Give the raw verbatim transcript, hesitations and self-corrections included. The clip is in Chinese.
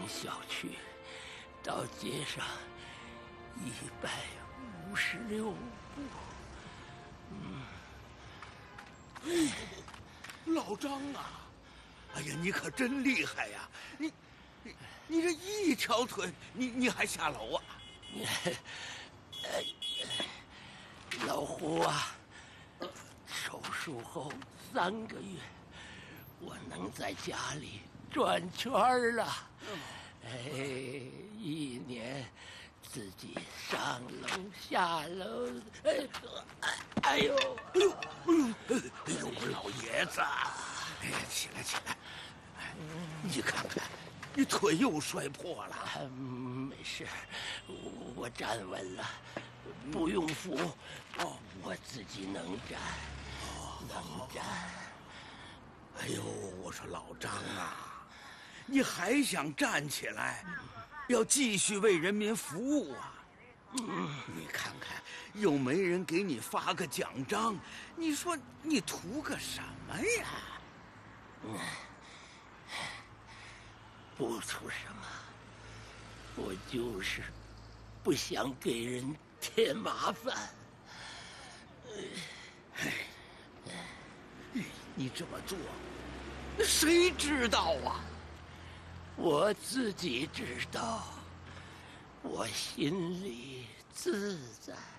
小区到街上一百五十六步。嗯， 哎呦，老张啊！哎呀，你可真厉害呀！你，你，你这一条腿，你你还下楼啊？ 老胡啊，手术后三个月，我能在家里转圈了。哎，一年自己上楼下楼，哎，哎呦， 哎呦，哎呦，哎呦，我老爷子，哎呀，起来起来，哎，你看看，你腿又摔破了。 啊、没事，我站稳了，不用扶。哦，我自己能站，能站。 哎呦，我说老张啊，你还想站起来，要继续为人民服务啊？嗯，你看看，又没人给你发个奖章，你说你图个什么呀？ 嗯，不图什么，我就是不想给人添麻烦。 哎，你这么做，谁知道啊？ 我自己知道，我心里自在。